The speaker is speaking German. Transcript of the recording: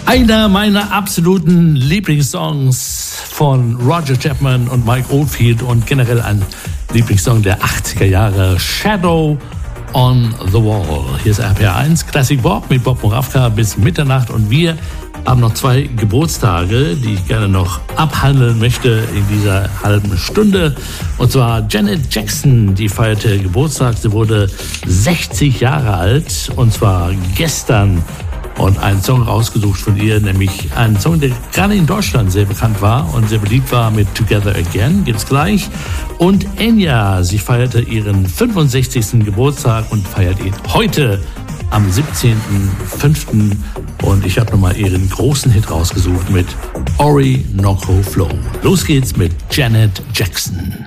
Einer meiner absoluten Lieblingssongs von Roger Chapman und Mike Oldfield und generell ein Lieblingssong der 80er Jahre, Shadow on the Wall. Hier ist RPR1 Classic Bob mit Bob Moravka bis Mitternacht und wir haben noch 2 Geburtstage, die ich gerne noch abhandeln möchte in dieser halben Stunde. Und zwar Janet Jackson, die feierte Geburtstag. Sie wurde 60 Jahre alt und zwar gestern. Und einen Song rausgesucht von ihr, nämlich einen Song, der gerade in Deutschland sehr bekannt war und sehr beliebt war mit Together Again, gibt's gleich. Und Enya, sie feierte ihren 65. Geburtstag und feiert ihn heute am 17.05. Und ich habe nochmal ihren großen Hit rausgesucht mit Orinoco Flow. Los geht's mit Janet Jackson.